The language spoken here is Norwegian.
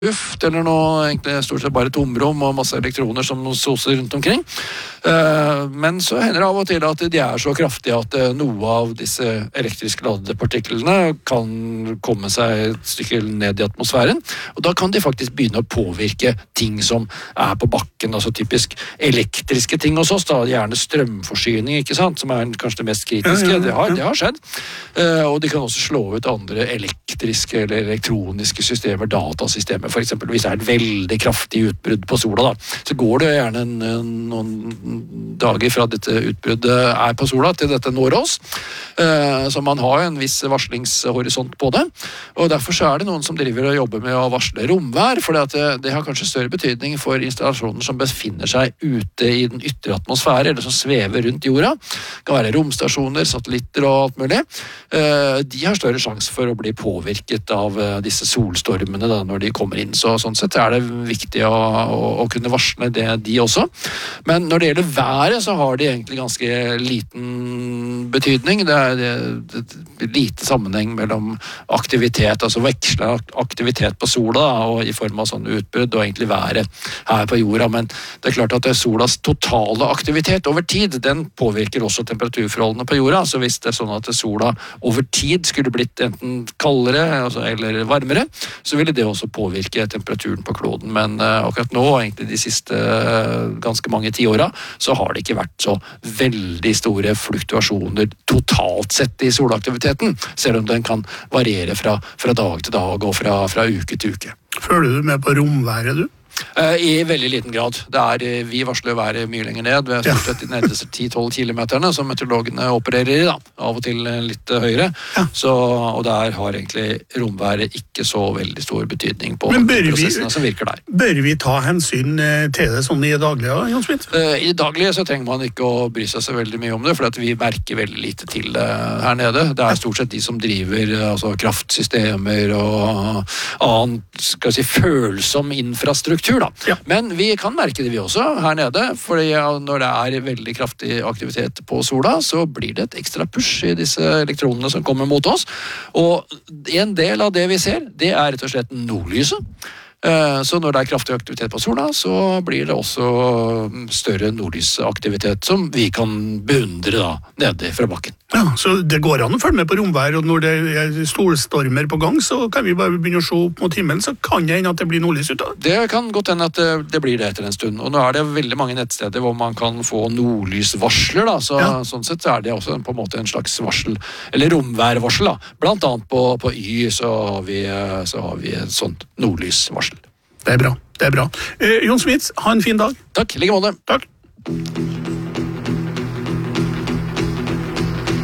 luft, eller noe egentlig stort sett bare tomrom og masse elektroner som soser rundt omkring. Men så hender det av og til at de er så kraftige at noe av disse elektrisk ladede partiklene kan komme seg et stykke ned i atmosfæren, og da kan de faktisk begynne å påvirke ting som er på bakken, altså typisk elektriske ting hos oss, da, gjerne strømforsyning, ikke sant, som er kanskje det mest kritiske. Det har skjedd. Og de kan også slå ut andre elektriske eller elektroniske systemer, datasystemer. For eksempel hvis det er et veldig kraftig utbrudd på sola, da, så går det gjerne noen dager fra dette utbruddet er på sola til dette når oss. Så man har en viss varslingshorisont på det. Og derfor så er det noen som driver og jobber med å varsle romvær, for det har kanskje større betydning for installasjoner som befinner seg ute i den ytre atmosfære, eller som svever rundt jorda. Det kan være romstasjoner, satellitter og alt mulig. De har større sjanse for å bli påvirket av disse solstormene da, når de kommer inn. Så sånn sett er det viktig å kunne varsle det, de også. Men når det gjelder været, så har de egentlig ganske liten betydning. Det er lite sammenheng mellom aktivitet, altså veksle aktivitet på sola da, og i form av sånn utbrudd og egentlig været her på jorda. Men det er klart at solas totale aktivitet over tid, den påvirker også temperaturforholdene på jorda. Så hvis det er sånn at sola over tid skulle blitt enten kaldere eller varmere, så ville det også påvirke temperaturen på kloden. Men akkurat nå, egentlig de siste ganske mange tiåra, så har det ikke vært så veldig store fluktuasjoner totalt sett i solaktiviteten, selv om den kan variere fra dag til dag og fra uke til uke. Følger du med på romværet, du? I veldig liten grad. Vi varsler været mye lenger ned. Vi er stort sett de nederste 10-12 kilometerne som meteorologene opererer i, da. Av og til litt høyere. Ja. Og der har egentlig romværet ikke så veldig stor betydning på prosessene som virker der. Bør vi ta hensyn til det sånn i daglige, Jon Smith? I daglige så trenger man ikke å bry seg så veldig mye om det, for vi merker veldig lite til det her nede. Det er stort sett de som driver kraftsystemer og annen, skal jeg si, følsom infrastruktur. Da. Ja. Men vi kan merke det vi også her nede, fordi når det er veldig kraftig aktivitet på sola, så blir det et ekstra push i disse elektronene som kommer mot oss. Og en del av det vi ser, det er rett og slett nordlyset. Så når det er kraftig aktivitet på sola, så blir det også større nordlysaktivitet som vi kan beundre da, nede fra bakken. Ja, så det går an å følge med på romvær, og når det er solstormer på gang, så kan vi bare begynne å se opp mot himmelen, så kan det hende at det blir nordlys ut av. Det kan godt hende at det blir det etter en stund, og nå er det veldig mange nettsteder hvor man kan få nordlysvarsler, da, så sånn sett så er det også på en måte en slags varsel, eller romværvarsel da. Blant annet på Y så har vi et sånt nordlysvarsel. Det er bra, det er bra. Jon Smith, ha en fin dag. Takk, like måte. Takk.